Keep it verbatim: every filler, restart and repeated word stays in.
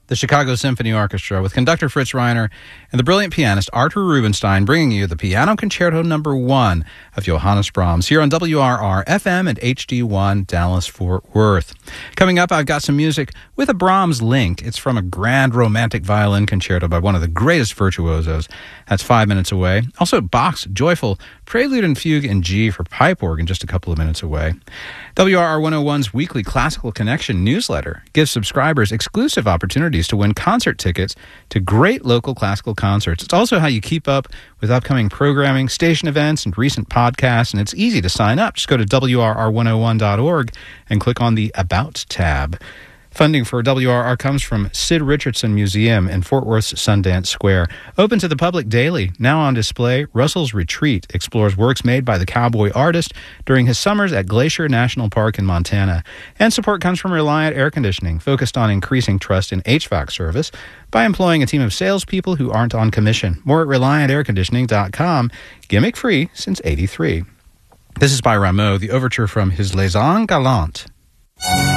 the Chicago Symphony Orchestra with conductor Fritz Reiner and the brilliant pianist Artur Rubinstein bringing you the Piano Concerto Number One of Johannes Brahms here on W R R F M and H D one Dallas-Fort Worth. Coming up, I've got some music with a Brahms link. It's from a grand romantic violin concerto by one of the greatest virtuosos. That's five minutes away. Also, Bach's joyful Prelude and Fugue in G for pipe organ just a couple of minutes away. W R R one oh one's weekly Classical Connection newsletter gives subscribers exclusive opportunities to win concert tickets to great local classical concerts. It's also how you keep up with upcoming programming, station events, and recent podcasts, and it's easy to sign up. Just go to W R R one oh one dot org and click on the About tab. Funding for W R R comes from Sid Richardson Museum in Fort Worth's Sundance Square. Open to the public daily. Now on display, Russell's Retreat explores works made by the cowboy artist during his summers at Glacier National Park in Montana. And support comes from Reliant Air Conditioning, focused on increasing trust in H V A C service by employing a team of salespeople who aren't on commission. More at reliant air conditioning dot com. Gimmick free since eighty-three. This is by Rameau, the overture from his Les Ans Galantes.